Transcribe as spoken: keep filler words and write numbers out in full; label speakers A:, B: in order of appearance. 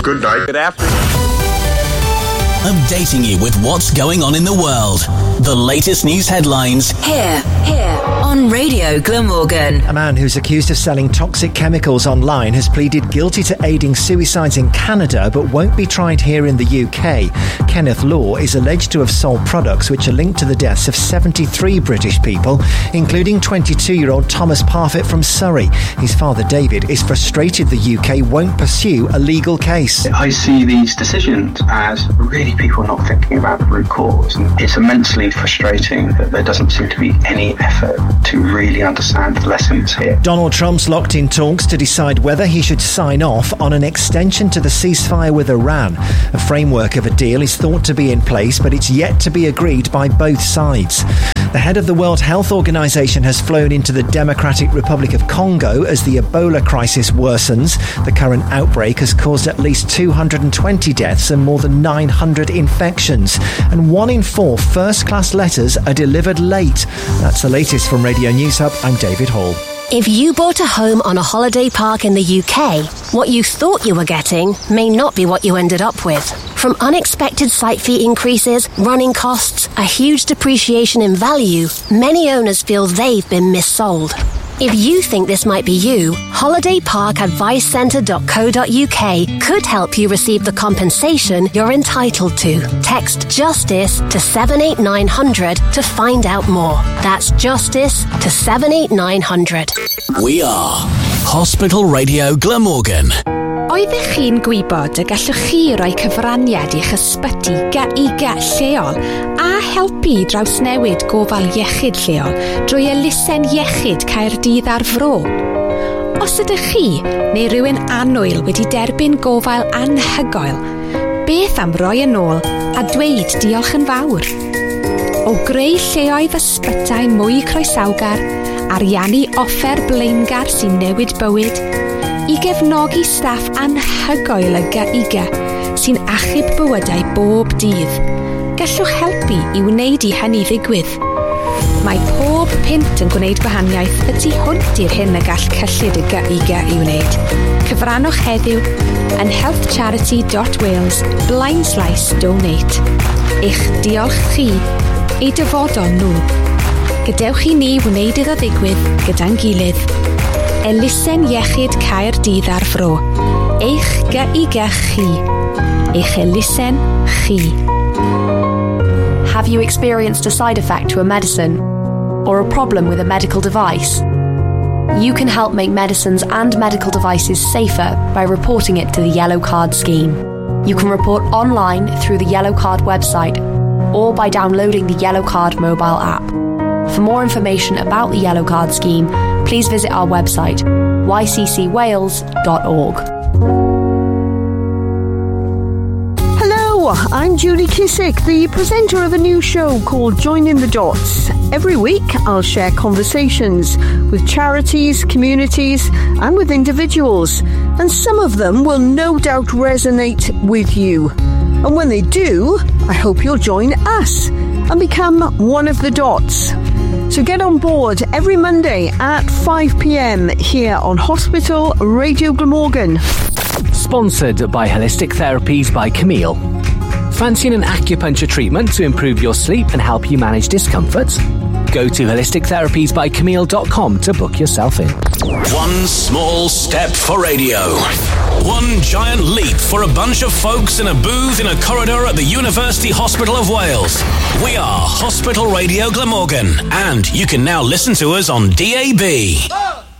A: Good night.
B: Good afternoon.
C: Updating you with what's going on in the world. The latest news headlines.
D: Here, here, on Radio Glamorgan.
E: A man who's accused of selling toxic chemicals online has pleaded guilty to aiding suicides in Canada, but won't be tried here in the U K. Kenneth Law is alleged to have sold products which are linked to the deaths of seventy-three British people, including twenty-two-year-old Thomas Parfitt from Surrey. His father, David, is frustrated the U K won't pursue a legal case.
F: I see these decisions as really people not thinking about the root cause, and it's immensely frustrating that there doesn't seem to be any effort to really understand the lessons here.
E: Donald Trump's locked in talks to decide whether he should sign off on an extension to the ceasefire with Iran. A framework of a deal is thought to be in place, but it's yet to be agreed by both sides. The head of the World Health Organization has flown into the Democratic Republic of Congo as the Ebola crisis worsens. The current outbreak has caused at least two hundred twenty deaths and more than nine hundred infections. And one in four first-class letters are delivered late. That's the latest from Radio News Hub. I'm David Hall.
G: If you bought a home on a holiday park in the U K, what you thought you were getting may not be what you ended up with. From unexpected site fee increases, running costs, a huge depreciation in value, many owners feel they've been missold. If you think this might be you, holiday park advice centre dot co dot uk could help you receive the compensation you're entitled to. Text JUSTICE to seven eight nine hundred to find out more. That's JUSTICE to seven eight nine hundred.
C: We are Hospital Radio Glamorgan.
H: Oeddech chi'n gwybod y gallwch chi roi cyfraniad i'ch ysbyty i lleol a helpu drawsnewid gofal iechyd lleol drwy elusen iechyd Caerdydd ar Fro? Os ydych chi neu rhywun annwyl wedi derbyn gofal anhygoel, beth am roi yn ôl a dweud diolch yn fawr? O greu lleoedd ysbytau mwy croesawgar, ariannu offer blaengar sy'n newid bywyd, i gefnogi staff anhygoel y Gy I Gy sy'n achub bywydau bob dydd. Gallwch helpu i wneud i hynny ddigwydd. Mae pob pint yn gwneud gwahaniaeth y tu hwnt i'r hyn y gall cyllid y Gy I Gy i wneud. Cyfrannwch heddiw yn healthcharity dot wales blaen slaes donate. Eich diolch chi eu dyfodol nhw. Gadewch i ni wneud iddo ddigwydd gyda'n gilydd. Elusen iechyd Caerdydd ar Fro. Eich Gy I Gy chi. Eich elusen chi.
I: Have you experienced a side effect to a medicine or a problem with a medical device? You can help make medicines and medical devices safer by reporting it to the Yellow Card scheme. You can report online through the Yellow Card website or by downloading the Yellow Card mobile app. For more information about the Yellow Card scheme, please visit our website, y c c wales dot org.
J: Hello, I'm Julie Kissick, the presenter of a new show called Joining the Dots. Every week, I'll share conversations with charities, communities, and with individuals. And some of them will no doubt resonate with you. And when they do, I hope you'll join us and become one of the dots. So get on board every Monday at five p.m. here on Hospital Radio Glamorgan.
K: Sponsored by Holistic Therapies by Camille. Fancying an acupuncture treatment to improve your sleep and help you manage discomfort? Go to holistic therapies by camille dot com to book yourself in.
C: One small step for radio. One giant leap for a bunch of folks in a booth in a corridor at the University Hospital of Wales. We are Hospital Radio Glamorgan, and you can now listen to us on D A B.